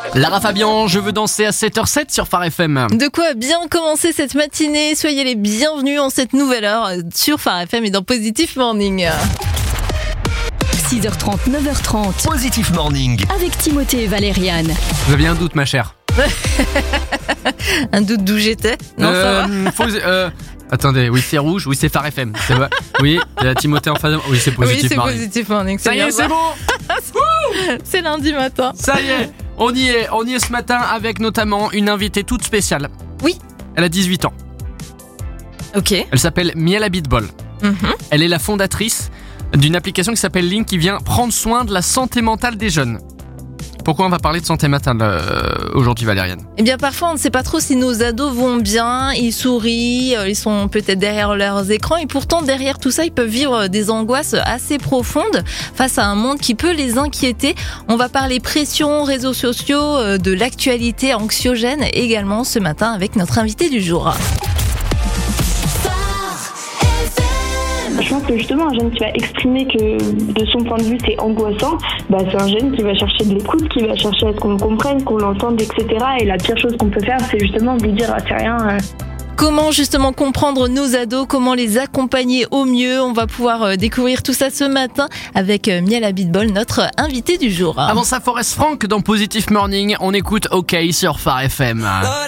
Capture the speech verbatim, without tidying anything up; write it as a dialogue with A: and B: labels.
A: Lara Fabian, je veux danser à sept heures zéro sept sur Phare F M.
B: De quoi bien commencer cette matinée. Soyez les bienvenus en cette nouvelle heure sur Phare F M et dans Positive Morning.
C: six heures trente, neuf heures trente.
D: Positive Morning.
C: Avec Timothée et Valériane.
A: Vous aviez un doute, ma chère?
B: Un doute d'où j'étais? Non,
A: euh,
B: ça va.
A: faut, euh, attendez, oui c'est rouge, oui c'est Phare F M. C'est vrai. Oui, il y a Timothée en face de moi. Oui c'est Positive
B: Oui, c'est
A: Morning.
B: Positive Morning.
A: Ça y
B: bien
A: est, c'est bon.
B: C'est lundi matin.
A: Ça y est, on y est, on y est ce matin avec notamment une invitée toute spéciale.
B: Oui.
A: Elle a dix-huit ans.
B: Ok.
A: Elle s'appelle Miel Abitbol.
B: Mhm.
A: Elle est la fondatrice d'une application qui s'appelle Link qui vient prendre soin de la santé mentale des jeunes. Pourquoi on va parler de santé mentale euh, aujourd'hui, Valériane?
B: Eh bien, parfois, on ne sait pas trop si nos ados vont bien, ils sourient, ils sont peut-être derrière leurs écrans et pourtant, derrière tout ça, ils peuvent vivre des angoisses assez profondes face à un monde qui peut les inquiéter. On va parler pression, réseaux sociaux, de l'actualité anxiogène également ce matin avec notre invité du jour.
E: Je pense que justement un jeune qui va exprimer que de son point de vue c'est angoissant, bah c'est un jeune qui va chercher de l'écoute, qui va chercher à ce qu'on le comprenne, qu'on l'entende, et cetera. Et la pire chose qu'on peut faire, c'est justement de lui dire ah, c'est rien. Euh...
B: Comment justement comprendre nos ados, comment les accompagner au mieux? On va pouvoir découvrir tout ça ce matin avec Miel Abitbol, notre invité du jour.
A: Avant ça, Forest Frank dans Positive Morning, on écoute OK sur Phare F M.